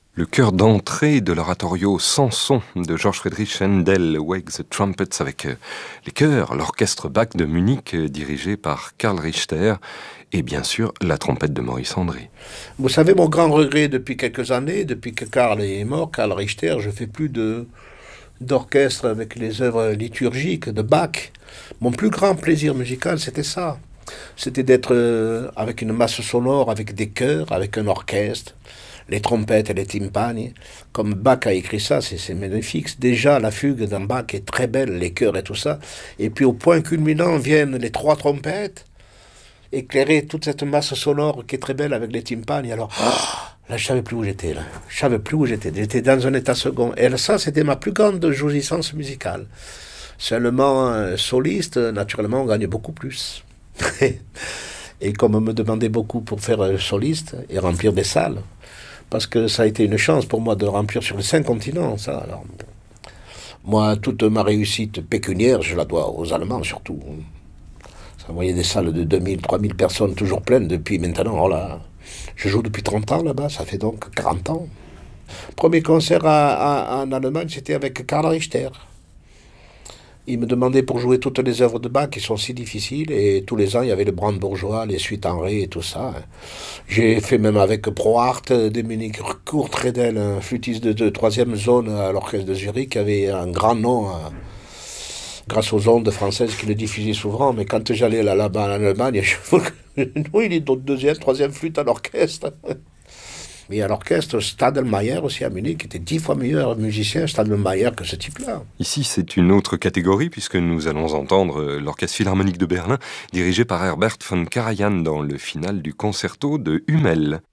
Le chœur d'entrée de l'oratorio Samson de Georg Friedrich Händel, Wake the Trumpets, avec les chœurs, l'orchestre Bach de Munich dirigé par Karl Richter et bien sûr la trompette de Maurice André. Vous savez, mon grand regret depuis quelques années, depuis que Karl est mort, Karl Richter, je fais plus d'orchestre avec les œuvres liturgiques de Bach. Mon plus grand plaisir musical, c'était ça. C'était d'être avec une masse sonore, avec des chœurs, avec un orchestre, les trompettes et les timpani. Comme Bach a écrit ça, c'est magnifique. Déjà, la fugue dans Bach est très belle, les chœurs et tout ça. Et puis au point culminant viennent les trois trompettes, éclairer toute cette masse sonore qui est très belle avec les timpani. Alors, là, je savais plus où j'étais. Là, je savais plus où j'étais. J'étais dans un état second. Et ça, c'était ma plus grande jouissance musicale. Seulement, soliste, naturellement, on gagne beaucoup plus. Et comme on me demandait beaucoup pour faire soliste et remplir des salles, parce que ça a été une chance pour moi de remplir sur les 5 continents, ça. Alors, moi, toute ma réussite pécuniaire, je la dois aux Allemands surtout. Ça voyait des salles de 2000, 3000 personnes toujours pleines depuis maintenant. Oh là, je joue depuis 30 ans là-bas, ça fait donc 40 ans. Premier concert en Allemagne, c'était avec Karl Richter. Il me demandait pour jouer toutes les œuvres de Bach qui sont si difficiles, et tous les ans il y avait le Brandebourgeois, les suites en ré et tout ça. J'ai fait même avec Prohart, Dominique Courtredel, un flûtiste de troisième zone à l'orchestre de Zurich, qui avait un grand nom grâce aux ondes françaises qui le diffusaient souvent. Mais quand j'allais là-bas en Allemagne, oui, il est deuxième, troisième flûte à l'orchestre. Mais à l'orchestre, Stadelmayer aussi à Munich était 10 fois meilleur musicien Stadelmayer que ce type-là. Ici, c'est une autre catégorie puisque nous allons entendre l'Orchestre Philharmonique de Berlin dirigé par Herbert von Karajan dans le final du concerto de Hummel.